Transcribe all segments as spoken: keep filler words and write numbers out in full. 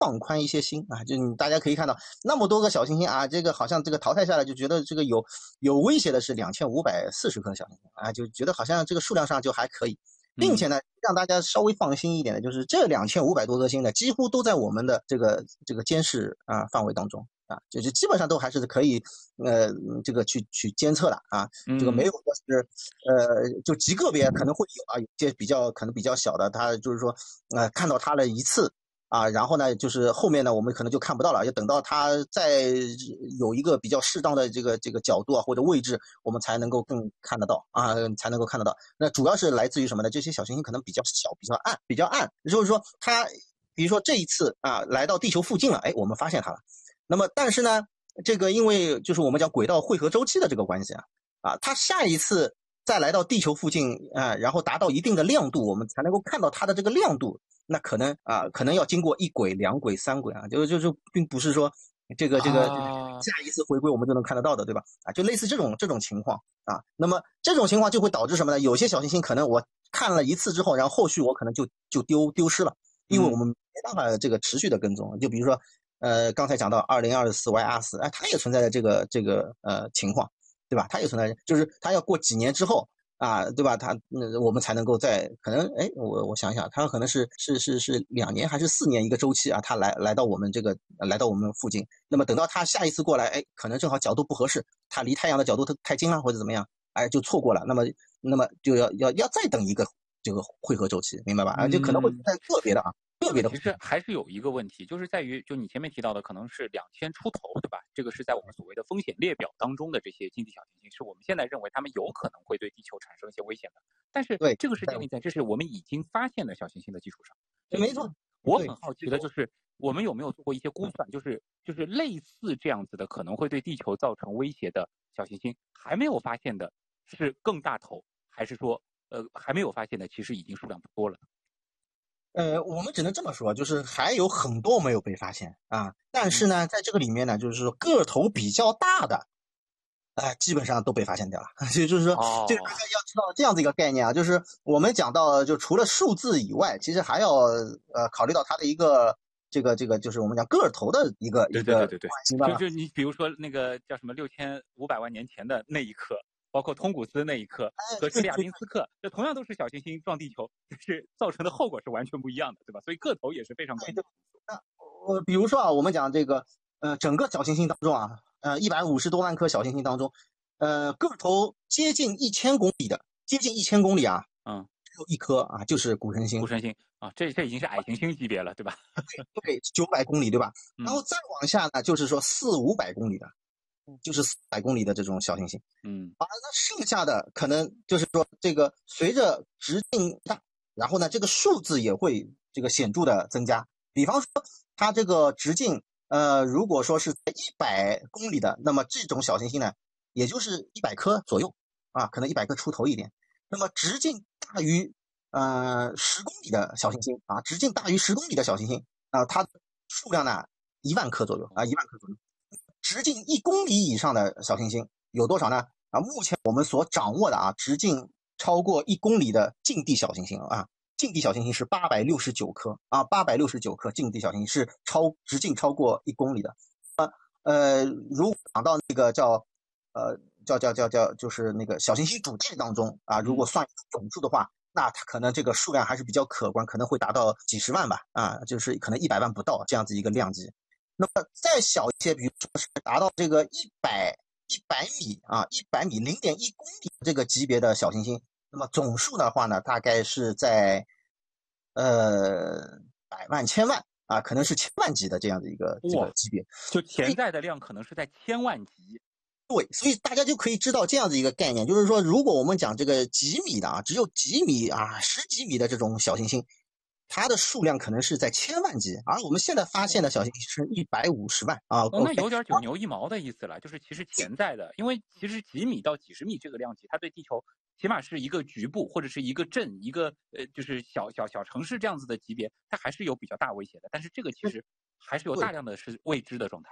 放宽一些心啊，就你大家可以看到那么多个小行星啊，这个好像这个淘汰下来就觉得这个有有威胁的是两千五百四十颗小行星啊，就觉得好像这个数量上就还可以。并且呢，让大家稍微放心一点的就是，这两千五百多颗星呢，几乎都在我们的这个这个监视啊范围当中啊，就是基本上都还是可以呃这个去去监测的啊，这个没有说是呃就极个别可能会有啊，有些比较可能比较小的，它就是说呃看到它了一次。啊，然后呢，就是后面呢，我们可能就看不到了，要等到它再有一个比较适当的这个这个角度啊或者位置，我们才能够更看得到啊，才能够看得到。那主要是来自于什么呢？这些小行星可能比较小、比较暗、比较暗，就是说它，比如说这一次啊来到地球附近了，哎，我们发现它了。那么但是呢，这个因为就是我们讲轨道汇合周期的这个关系啊，啊，它下一次再来到地球附近啊，然后达到一定的亮度，我们才能够看到它的这个亮度。那可能啊，可能要经过一轨、两轨、三轨啊，就就就并不是说这个这个下一次回归我们就能看得到的，对吧？啊，就类似这种这种情况啊。那么这种情况就会导致什么呢？有些小行星可能我看了一次之后，然后后续我可能就就丢丢失了，因为我们没办法这个持续的跟踪。就比如说，呃，刚才讲到二零二四 Y R 四，哎，它也存在的这个这个呃情况，对吧？它也存在，就是它要过几年之后。啊，对吧？它那我们才能够在可能，哎，我我想想，它可能是是是是两年还是四年一个周期啊？它来来到我们这个来到我们附近，那么等到它下一次过来，哎，可能正好角度不合适，它离太阳的角度太近了或者怎么样，哎，就错过了。那么那么就要要要再等一个这个汇合周期，明白吧？啊，就可能会在个别的啊。 这个其实还是有一个问题，就是在于，就你前面提到的，可能是两千出头，对吧？这个是在我们所谓的风险列表当中的这些近地小行星，是我们现在认为它们有可能会对地球产生一些危险的。但是这个是建立在这是我们已经发现的小行星的基础上。 没错， 我很好奇的就是，我们有没有做过一些估算，就是就是类似这样子的可能会对地球造成威胁的小行星，还没有发现的是更大头，还是说呃还没有发现的其实已经数量不多了？ 呃，我们只能这么说，就是还有很多没有被发现啊。但是呢，在这个里面呢，就是说个头比较大的，哎、呃，基本上都被发现掉了。就就是说， 哦、 这个大家要知道这样子一个概念啊，就是我们讲到，就除了数字以外，其实还要呃考虑到它的一个这个这个，就是我们讲个头的一个对对对对对， 一个就就你比如说那个叫什么六千五百万年前的那一刻。包括通古斯那一刻和史里亚宾斯克，这同样都是小行星撞地球，但是造成的后果是完全不一样的，对吧？所以个头也是非常关键。 那呃，比如说啊，我们讲这个呃，整个小行星当中啊，呃，一百五十多万颗小行星当中，呃，个头接近一千公里的，接近一千公里啊， 嗯， 只有一颗啊，就是谷神星。 谷神星啊，这这已经是矮行星级别了，对吧？ 对，九百公里，对吧？然后再往下呢，就是说四五百公里的。就是四百公里的这种小行星， 嗯， 好了，那剩下的可能就是说，这个随着直径大，然后呢，这个数字也会这个显著的增加。比方说，它这个直径，呃，如果说是在一百公里的，那么这种小行星呢，也就是一百颗左右啊，可能一百颗出头一点。那么直径大于呃十公里的小行星啊，直径大于十公里的小行星啊，它数量呢一万颗左右啊，一万颗左右。直径一公里以上的小行星有多少呢？啊，目前我们所掌握的啊，直径超过一公里的近地小行星啊，近地小行星是八百六十九颗啊，八百六十九颗近地小行星是超直径超过一公里的。呃呃，如果讲到那个叫呃叫叫叫叫就是那个小行星主带当中啊，如果算总数的话，那它可能这个数量还是比较可观，可能会达到几十万吧啊，就是可能一百万不到这样子一个量级。那么再小一些，比如说是达到这个一百一百米啊，一百米零点一公里这个级别的小行星，那么总数的话呢，大概是在呃百万千万啊，可能是千万级的这样的一个这个级别， 就潜在的量可能是在千万级。 对，所以大家就可以知道这样子一个概念，就是说，如果我们讲这个几米的啊，只有几米啊、十几米的这种小行星。它的数量可能是在千万级，而我们现在发现的小行星是一百五十万啊。 哦，那有点九牛一毛的意思了，就是其实潜在的，因为其实几米到几十米这个量级，它对地球起码是一个局部或者是一个镇、一个呃就是小小小城市这样子的级别，它还是有比较大威胁的。但是这个其实还是有大量的是未知的状态。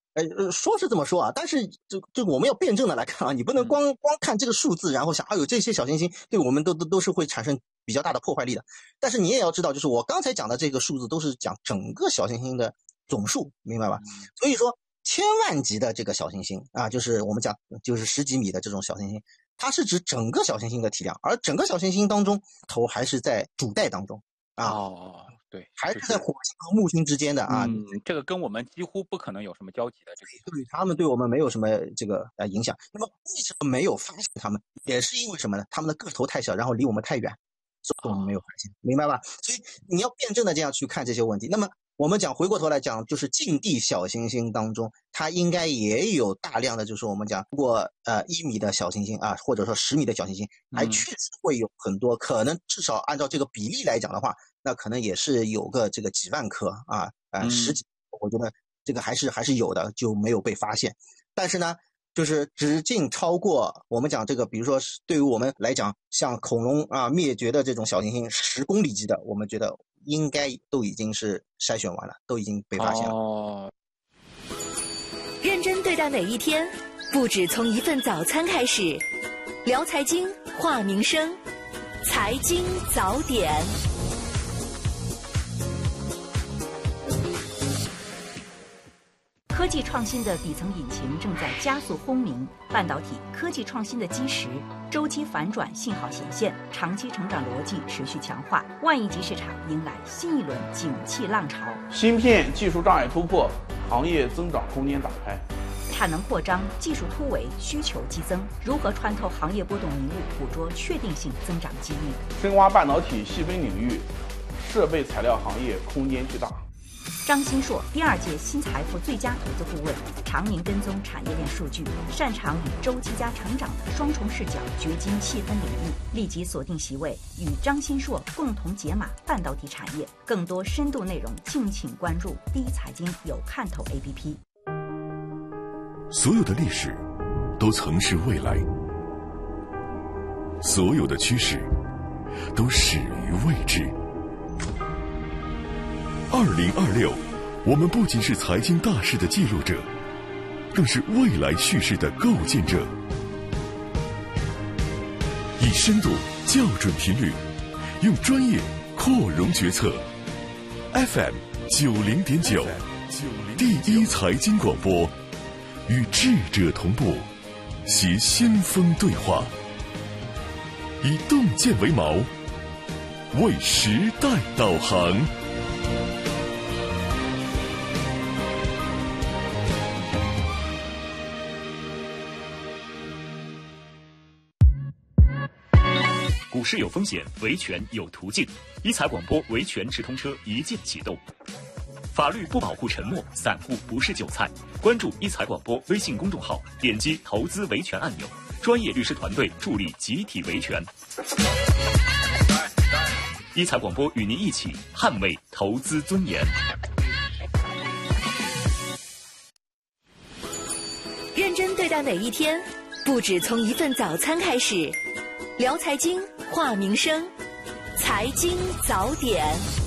呃呃，说是这么说啊，但是这这我们要辩证的来看啊，你不能光光看这个数字，然后想，哎呦，这些小行星对我们都都都是会产生比较大的破坏力的。但是你也要知道，就是我刚才讲的这个数字都是讲整个小行星的总数，明白吧？所以说千万级的这个小行星啊，就是我们讲就是十几米的这种小行星，它是指整个小行星的体量，而整个小行星当中头还是在主带当中啊。 哦。对， 还是在火星和木星之间的啊， 嗯，这个跟我们几乎不可能有什么交集的，这个对他们对我们没有什么这个呃影响。那么为什么没有发现他们？也是因为什么呢？他们的个头太小，然后离我们太远，所以我们没有发现，明白吧？所以你要辩证的这样去看这些问题。那么我们讲回过头来讲，就是近地小行星当中，它应该也有大量的，就是我们讲，如果呃一米的小行星啊，或者说十米的小行星，还确实会有很多，可能至少按照这个比例来讲的话。那可能也是有个这个几万颗啊，呃十几，我觉得这个还是还是有的，就没有被发现。但是呢，就是直径超过我们讲这个，比如说对于我们来讲，像恐龙啊灭绝的这种小行星十公里级的，我们觉得应该都已经是筛选完了，都已经被发现了。 哦， 认真对待每一天，不止从一份早餐开始。聊财经，话民生，财经早点。科技创新的底层引擎正在加速轰鸣，半导体科技创新的基石周期反转信号显现，长期成长逻辑持续强化，万亿级市场迎来新一轮景气浪潮。 芯片技术障碍突破，行业增长空间打开。 产能扩张，技术突围，需求激增，如何穿透行业波动迷雾，捕捉确定性增长机遇？ 深挖半导体细分领域，设备材料行业空间巨大。 张新硕，第二届新财富最佳投资顾问，常年跟踪产业链数据，擅长以周期加成长的双重视角掘金细分领域。立即锁定席位，与张新硕共同解码半导体产业。更多深度内容，敬请关注第一财经有看头 A P P。 所有的历史都曾是未来，所有的趋势都始于未知。二零二六，我们不仅是财经大事的记录者，更是未来叙事的构建者。以深度校准频率，用专业扩容决策。F M 九零点九，第一财经广播，与智者同步，携先锋对话，以洞见为锚，为时代导航。 股市有风险，维权有途径。一财广播维权直通车一键启动。法律不保护沉默，散户不是韭菜。关注一财广播微信公众号，点击投资维权按钮，专业律师团队助力集体维权。一财广播与您一起捍卫投资尊严。 认真对待每一天，不止从一份早餐开始。聊财经，话民生，财经早点。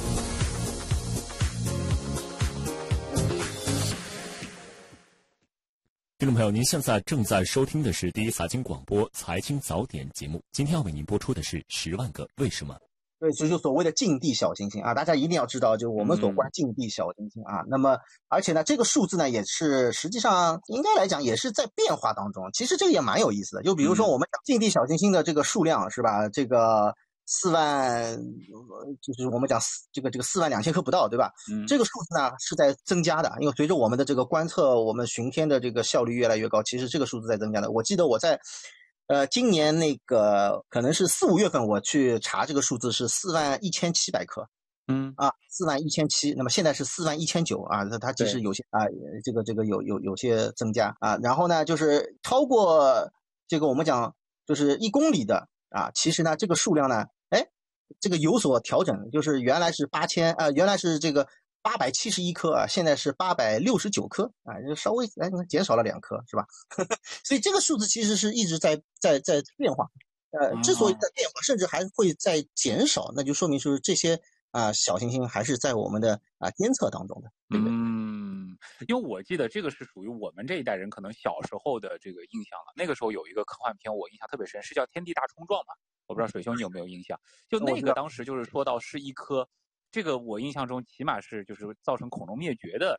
听众朋友，您现在正在收听的是第一财经广播财经早点节目，今天要为您播出的是十万个为什么。 对，就是所谓的近地小行星啊，大家一定要知道，就我们所关近地小行星啊。嗯、那么，而且呢，这个数字呢，也是实际上应该来讲也是在变化当中。其实这个也蛮有意思的，就比如说我们近地小行星的这个数量是吧？这个四万，就是我们讲这个这个四万两千颗不到，对吧？嗯，这个数字呢是在增加的，因为随着我们的这个观测，我们巡天的这个效率越来越高，其实这个数字在增加的。我记得我在。呃，今年那个可能是四五月份，我去查这个数字是四万一千七百颗， 嗯啊，四万一千七，那么现在是四万一千九啊，它它其实有些啊，这个这个有有有些增加啊，然后呢，就是超过这个我们讲就是一公里的啊，其实呢这个数量呢，哎，这个有所调整，就是原来是八千啊，原来是这个。八百七十一颗啊，现在是八百六十九颗啊，就稍微哎减少了两颗，是吧？所以这个数字其实是一直在在在变化。呃，之所以在变化，甚至还会在减少，那就说明是这些啊、呃、小行星还是在我们的啊、呃、监测当中的，对不对？ 嗯， 因为我记得这个是属于我们这一代人可能小时候的这个印象了。那个时候有一个科幻片我印象特别深，是叫《天地大冲撞》嘛，我不知道水兄你有没有印象？就那个当时就是说到是一颗，这个我印象中起码是就是造成恐龙灭绝的